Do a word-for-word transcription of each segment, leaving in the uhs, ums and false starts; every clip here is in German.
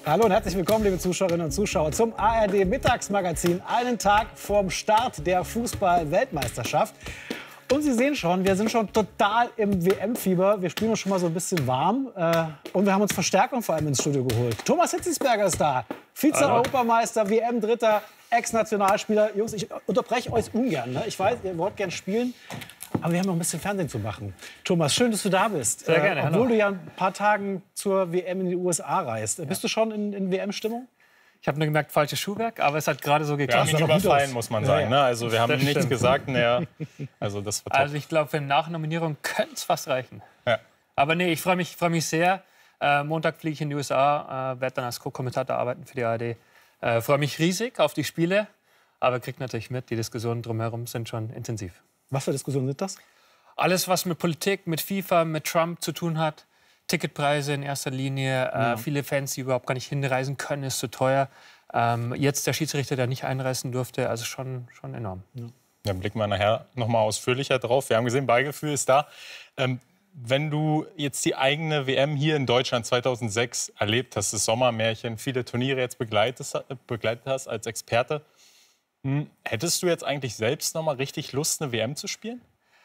Hallo und herzlich willkommen, liebe Zuschauerinnen und Zuschauer, zum A R D-Mittagsmagazin, einen Tag vorm Start der Fußball-Weltmeisterschaft. Und Sie sehen schon, wir sind schon total im W M-Fieber. Wir spielen uns schon mal so ein bisschen warm. Äh, und wir haben uns Verstärkung vor allem ins Studio geholt. Thomas Hitzelsberger ist da, Vize-Europameister, W M-Dritter, Ex-Nationalspieler. Jungs, ich unterbreche euch ungern. Ne? Ich weiß, ihr wollt gern spielen. Aber wir haben noch ein bisschen Fernsehen zu machen. Thomas, schön, dass du da bist. Sehr gerne, äh, obwohl hallo. du ja ein paar Tage zur W M in die U S A reist. Ja. Bist du schon in, in W M-Stimmung? Ich habe nur gemerkt, falsches Schuhwerk, aber es hat gerade so geklappt. Wir haben ihn überfallen, muss man sagen. Ne? Also wir haben Das nichts stimmt. gesagt. Naja, also das war top. Also ich glaube, für eine Nachnominierung könnte es fast reichen. Ja. Aber nee, ich freue mich, freu mich sehr. Äh, Montag fliege ich in die U S A, äh, werde dann als Co-Kommentator arbeiten für die A R D. Äh, freue mich riesig auf die Spiele, aber kriegt natürlich mit, die Diskussionen drumherum sind schon intensiv. Was für Diskussionen sind das? Alles, was mit Politik, mit FIFA, mit Trump zu tun hat. Ticketpreise in erster Linie. Äh, Ja. Viele Fans, die überhaupt gar nicht hinreisen können, ist zu teuer. Ähm, jetzt der Schiedsrichter, der nicht einreisen durfte. Also schon, schon enorm. Ja. Dann blicken wir nachher noch mal ausführlicher drauf. Wir haben gesehen, Ballgefühl ist da. Ähm, wenn du jetzt die eigene W M hier in Deutschland zweitausendsechs erlebt hast, das Sommermärchen, viele Turniere jetzt begleitet, begleitet hast als Experte, hm, hättest du jetzt eigentlich selbst noch mal richtig Lust, eine W M zu spielen?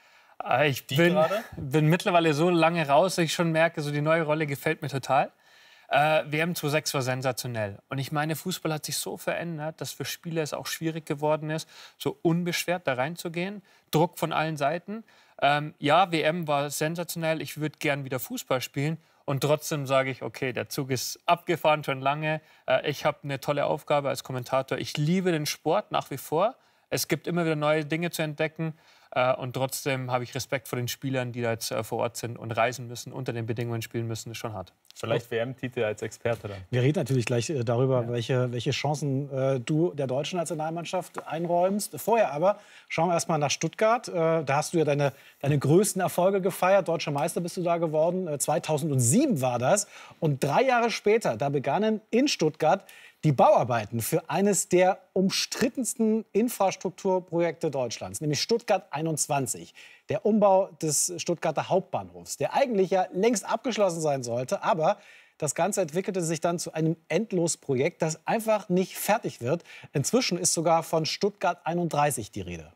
Äh, Ich Die bin, gerade? bin mittlerweile so lange raus, dass ich schon merke, so die neue Rolle gefällt mir total. Äh, W M zweitausendsechs war sensationell. Und ich meine, Fußball hat sich so verändert, dass für Spieler es auch schwierig geworden ist, so unbeschwert da reinzugehen. Druck von allen Seiten. Ähm, ja, W M war sensationell. Ich würde gern wieder Fußball spielen. Und trotzdem sage ich, okay, der Zug ist abgefahren schon lange. Äh, ich habe eine tolle Aufgabe als Kommentator. Ich liebe den Sport nach wie vor. Es gibt immer wieder neue Dinge zu entdecken. Äh, und trotzdem habe ich Respekt vor den Spielern, die da jetzt äh, vor Ort sind und reisen müssen, unter den Bedingungen spielen müssen. Das ist schon hart. Vielleicht W M-Titel als Experte dann. Wir reden natürlich gleich äh, darüber, Ja. welche, welche Chancen äh, du der deutschen Nationalmannschaft einräumst. Vorher aber schauen wir erst mal nach Stuttgart. Äh, da hast du ja deine, deine größten Erfolge gefeiert. Deutscher Meister bist du da geworden. Äh, zweitausendsieben war das. Und drei Jahre später, da begannen in Stuttgart die Bauarbeiten für eines der umstrittensten Infrastrukturprojekte Deutschlands, nämlich Stuttgart einundzwanzig. Der Umbau des Stuttgarter Hauptbahnhofs, der eigentlich ja längst abgeschlossen sein sollte. Aber das Ganze entwickelte sich dann zu einem Endlosprojekt, das einfach nicht fertig wird. Inzwischen ist sogar von Stuttgart einunddreißig die Rede.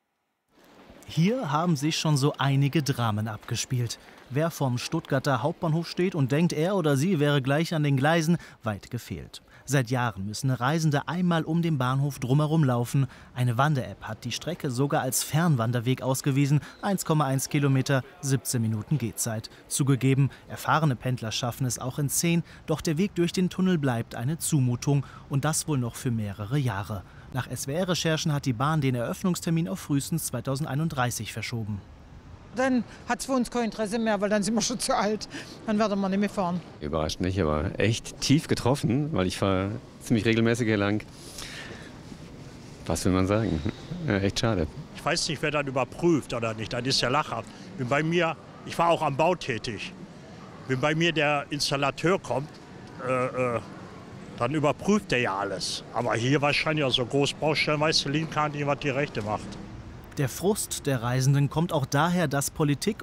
Hier haben sich schon so einige Dramen abgespielt. Wer vom Stuttgarter Hauptbahnhof steht und denkt, er oder sie wäre gleich an den Gleisen, weit gefehlt. Seit Jahren müssen Reisende einmal um den Bahnhof drumherum laufen. Eine Wander-App hat die Strecke sogar als Fernwanderweg ausgewiesen. eins Komma eins Kilometer, siebzehn Minuten Gehzeit. Zugegeben, erfahrene Pendler schaffen es auch in zehn. Doch der Weg durch den Tunnel bleibt eine Zumutung. Und das wohl noch für mehrere Jahre. Nach S W R-Recherchen hat die Bahn den Eröffnungstermin auf frühestens zweitausendeinunddreißig verschoben. Dann hat es für uns kein Interesse mehr, weil dann sind wir schon zu alt. Dann werden wir nicht mehr fahren. Überrascht nicht, aber echt tief getroffen, weil ich fahre ziemlich regelmäßig hier lang. Was will man sagen? Ja, echt schade. Ich weiß nicht, wer das überprüft oder nicht. Das ist ja lachhaft. Wenn bei mir, ich war auch am Bau tätig. Wenn bei mir der Installateur kommt, äh, äh, dann überprüft der ja alles. Aber hier wahrscheinlich auch so Großbaustellen, weißt du, Linken kann nicht, was die Rechte macht. Der Frust der Reisenden kommt auch daher, dass Politik